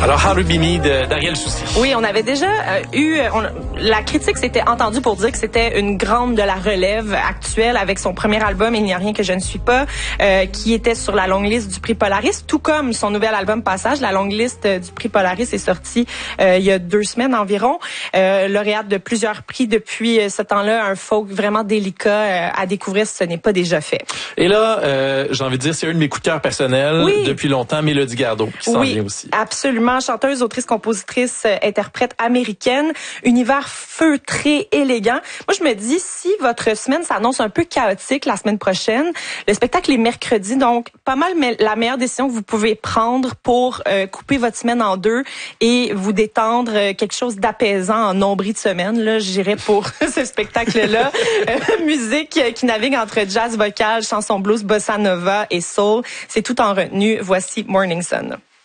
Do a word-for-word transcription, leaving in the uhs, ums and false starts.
Alors, How to Be Me de- d'Ariel Soucy. Oui, on avait déjà euh, eu... On, la critique s'était entendue pour dire que c'était une grande de la relève actuelle avec son premier album, Il n'y a rien que je ne suis pas, euh, qui était sur la longue liste du prix Polaris, tout comme son nouvel album Passage. La longue liste du prix Polaris est sortie euh, il y a deux semaines environ. Euh, lauréate de plusieurs prix depuis ce temps-là, un folk vraiment délicat euh, à découvrir si ce n'est pas déjà fait. Et là, euh, j'ai envie de dire, c'est un de mes coups de cœur personnels Oui. depuis longtemps, Mélodie Gardot, qui s'en oui, vient aussi. Absolument. Chanteuse, autrice, compositrice, euh, interprète américaine. Univers feutré, élégant. Moi, je me dis, si votre semaine s'annonce un peu chaotique la semaine prochaine, le spectacle est mercredi, donc pas mal mais la meilleure décision que vous pouvez prendre pour euh, couper votre semaine en deux et vous détendre euh, quelque chose d'apaisant en nombril de semaine. Là, j'irais pour ce spectacle-là. Euh, musique euh, qui navigue entre jazz vocal, chanson blues, bossa nova et soul. C'est tout en retenue. Voici Morning Sun.